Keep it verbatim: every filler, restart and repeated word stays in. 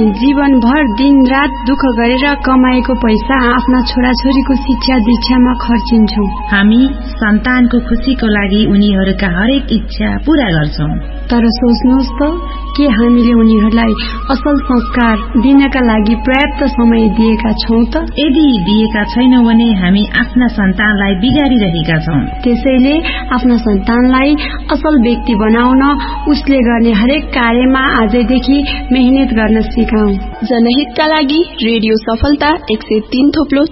जीवनभर दिन रात दुःख गरेर कमाएको पैसा आफ्ना छोराछोरीको शिक्षा दीक्षामा खर्चिन्छौं। हामी सन्तानको खुशीको लागि उनीहरूका हरेक इच्छा पूरा गर्छौं। तर सोच्नुहोस् त, के हामीले उनीहरूलाई असल संस्कार दिनका लागि पर्याप्त समय दिएका छौं त? यदि दिएका छैनौं भने हामी आफ्ना सन्तानलाई बिगारिरहेका छौं। त्यसैले आफ्ना सन्तानलाई असल व्यक्ति बनाउन उसले गर्ने हरेक कार्यमा आजैदेखि मेहनत गर्न सिकाऊ। जनहितका लागि रेडियो सफलता एक सय तीन थोप्लो